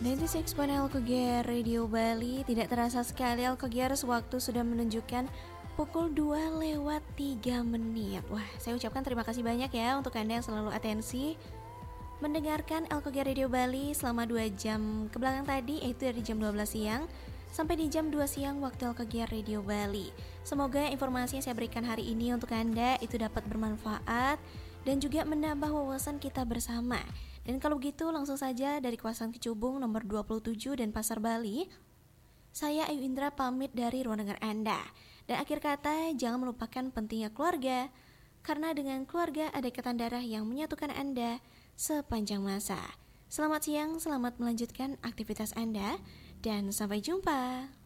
96.0 Alkogier Radio Bali. Tidak terasa sekali Alkogier, waktu sudah menunjukkan pukul 2:03. Wah, saya ucapkan terima kasih banyak ya untuk Anda yang selalu atensi mendengarkan Alkogier Radio Bali selama 2 jam kebelakang tadi, yaitu dari jam 12 siang sampai di jam 2 siang waktu Alkogier Radio Bali. Semoga informasi yang saya berikan hari ini untuk Anda itu dapat bermanfaat dan juga menambah wawasan kita bersama. Dan kalau gitu langsung saja dari kawasan Kecubung nomor 27 dan Pasar Bali, saya Ayu Indra pamit dari ruang dengar Anda. Dan akhir kata, jangan melupakan pentingnya keluarga, karena dengan keluarga ada ikatan darah yang menyatukan Anda sepanjang masa. Selamat siang, selamat melanjutkan aktivitas Anda, dan sampai jumpa.